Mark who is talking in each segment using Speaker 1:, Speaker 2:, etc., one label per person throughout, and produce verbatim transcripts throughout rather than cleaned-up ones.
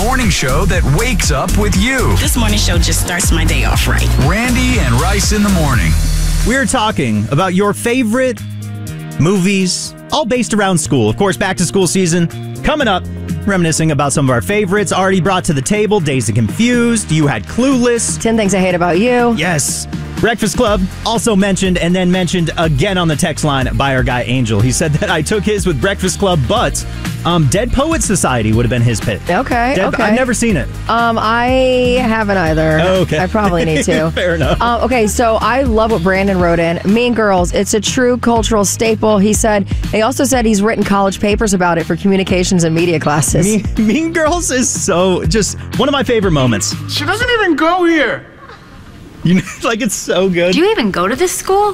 Speaker 1: morning show that wakes up with you.
Speaker 2: This morning show just starts my day off right.
Speaker 1: Randy and Rice in the morning.
Speaker 3: We're talking about your favorite movies, all based around school. Of course, back to school season coming up. Reminiscing about some of our favorites already brought to the table. Dazed and Confused. You had Clueless.
Speaker 4: ten Things I Hate About You.
Speaker 3: Yes. Breakfast Club also mentioned and then mentioned again on the text line by our guy Angel. He said that I took his with Breakfast Club, but um, Dead Poets Society would have been his pick.
Speaker 4: Okay,
Speaker 3: Dead,
Speaker 4: okay.
Speaker 3: I've never seen it.
Speaker 4: Um, I haven't either.
Speaker 3: Okay.
Speaker 4: I probably need to.
Speaker 3: Fair enough.
Speaker 4: Um, okay, so I love what Brandon wrote in. Mean Girls, it's a true cultural staple. He said, he also said he's written college papers about it for communications and media classes.
Speaker 3: Mean, mean Girls is so, just one of my favorite moments.
Speaker 5: She doesn't even go here.
Speaker 3: You know, like, it's so good.
Speaker 6: Do you even go to this school?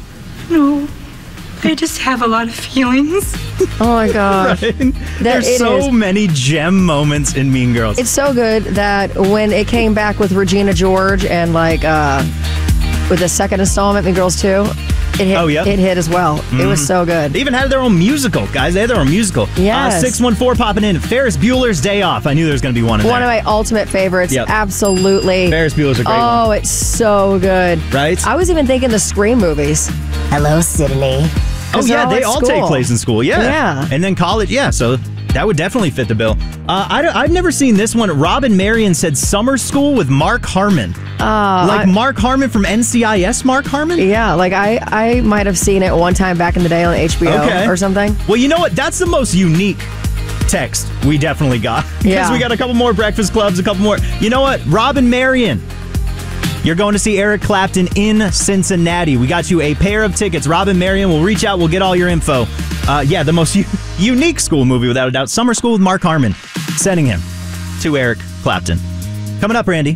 Speaker 7: No. I just have a lot of feelings.
Speaker 4: Oh my gosh.
Speaker 3: Right?
Speaker 4: That
Speaker 3: There's
Speaker 4: it
Speaker 3: so
Speaker 4: is.
Speaker 3: many gem moments in Mean Girls.
Speaker 4: It's so good that when it came back with Regina George and like uh, with the second installment, Mean Girls two, it hit,
Speaker 3: Oh, yeah?
Speaker 4: it hit as well. Mm-hmm. It was so good.
Speaker 3: They even had their own musical, guys. They had their own musical.
Speaker 4: Yes.
Speaker 3: Uh, six one four popping in. Ferris Bueller's Day Off. I knew there was going to be one in
Speaker 4: One
Speaker 3: there.
Speaker 4: of my ultimate favorites.
Speaker 3: Yep.
Speaker 4: Absolutely.
Speaker 3: Ferris Bueller's a great
Speaker 4: oh,
Speaker 3: one.
Speaker 4: it's so good.
Speaker 3: Right?
Speaker 4: I was even thinking the Scream movies. Hello, Sydney.
Speaker 3: Oh, yeah, they all take place in school. Yeah.
Speaker 4: Yeah.
Speaker 3: And then college. Yeah, so that would definitely fit the bill. Uh, I don't- I've never seen this one. Robin Marion said Summer School with Mark Harmon.
Speaker 4: Uh,
Speaker 3: like
Speaker 4: I-
Speaker 3: Mark Harmon from N C I S Mark Harmon?
Speaker 4: Yeah, like I, I might have seen it one time back in the day on H B O
Speaker 3: Okay.
Speaker 4: or something.
Speaker 3: Well, you know what? That's the most unique text we definitely got. Because
Speaker 4: Yeah.
Speaker 3: we got a couple more Breakfast Clubs, a couple more. You know what? Robin Marion. You're going to see Eric Clapton in Cincinnati. We got you a pair of tickets. Robin Marion will reach out. We'll get all your info. Uh, yeah, the most u- unique school movie, without a doubt. Summer School with Mark Harmon. Sending him to Eric Clapton. Coming up, Randy.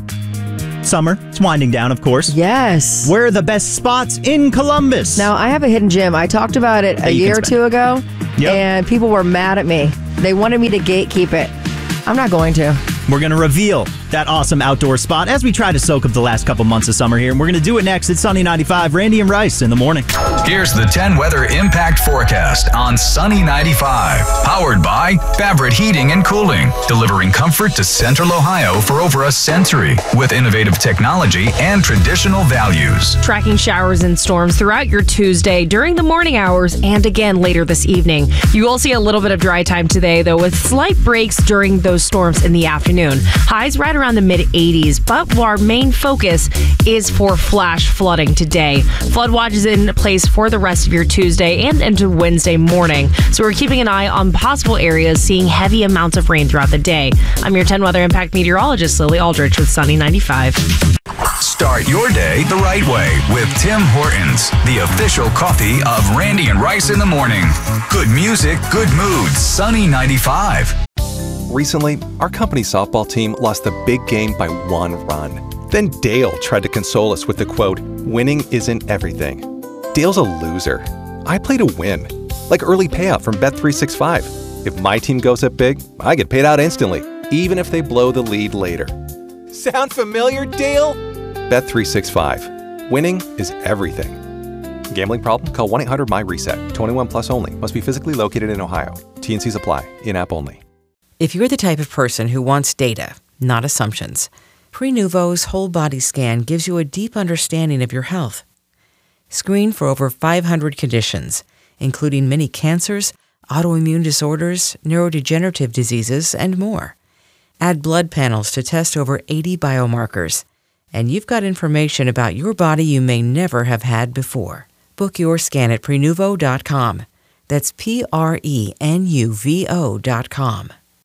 Speaker 3: Summer. It's winding down, of course.
Speaker 4: Yes.
Speaker 3: Where are the best spots in Columbus?
Speaker 4: Now, I have a hidden gem. I talked about it
Speaker 3: That
Speaker 4: a
Speaker 3: you
Speaker 4: year
Speaker 3: can
Speaker 4: or
Speaker 3: spend.
Speaker 4: two ago,
Speaker 3: Yep.
Speaker 4: and people were mad at me. They wanted me to gatekeep it. I'm not going to.
Speaker 3: We're going to reveal that awesome outdoor spot as we try to soak up the last couple months of summer here. And we're going to do it next. It's Sunny ninety-five. Randy and Rice in the morning.
Speaker 1: Here's the ten weather impact forecast on Sunny ninety-five. Powered by Fabric Heating and Cooling, delivering comfort to Central Ohio for over a century with innovative technology and traditional values.
Speaker 8: Tracking showers and storms throughout your Tuesday during the morning hours and again later this evening. You will see a little bit of dry time today, though, with slight breaks during those storms in the afternoon. Highs right around the mid eighties, but our main focus is for flash flooding today. Flood watch is in place for the rest of your Tuesday and into Wednesday morning. So we're keeping an eye on possible areas seeing heavy amounts of rain throughout the day. I'm your ten Weather Impact meteorologist, Lily Aldrich with Sunny ninety-five.
Speaker 1: Start your day the right way with Tim Hortons, the official coffee of Randy and Rice in the morning. Good music, good moods, Sunny ninety-five.
Speaker 9: Recently, our company softball team lost the big game by one run. Then Dale tried to console us with the quote, "Winning isn't everything." Dale's a loser. I play to win. Like early payout from Bet three sixty-five. If my team goes up big, I get paid out instantly, even if they blow the lead later. Sound familiar, Dale? Bet three sixty-five. Winning is everything. Gambling problem? Call one eight hundred M Y reset. twenty-one plus only. Must be physically located in Ohio. T and Cs apply. In-app only.
Speaker 10: If you're the type of person who wants data, not assumptions, Prenuvo's whole body scan gives you a deep understanding of your health. Screen for over five hundred conditions, including many cancers, autoimmune disorders, neurodegenerative diseases, and more. Add blood panels to test over eighty biomarkers, and you've got information about your body you may never have had before. Book your scan at Prenuvo dot com. That's P R E N U V O dot com.